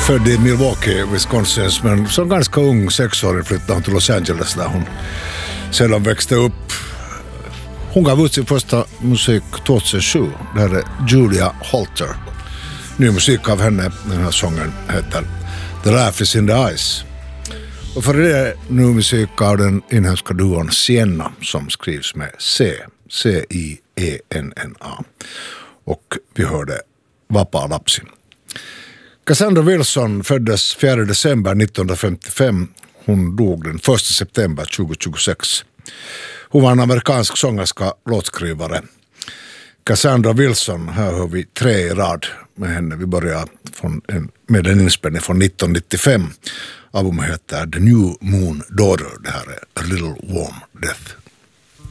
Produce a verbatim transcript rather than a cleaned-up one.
Född i Milwaukee, Wisconsin, men som ganska ung sexåring flyttade hon till Los Angeles där hon sedan växte upp. Hon gav ut sin första musik tjugohundrasju. Det här är Julia Holter. Ny musik av henne, den här sången heter The Laugh is in the Eyes. Och för det är ny musik av den inhemska duon Sienna som skrivs med C, C I E N N A. Och vi hörde Vapaa Lapsi. Cassandra Wilson föddes fjärde december nittonhundrafemtiofem. Hon dog den första september tjugohundratjugosex. Hon var en amerikansk sångerska, låtskrivare. Cassandra Wilson, här har vi tre i rad med henne. Vi börjar från en, med en inspelning från nittonhundranittiofem. Albumet heter The New Moon Daughter. Det här är A Little Warm Death.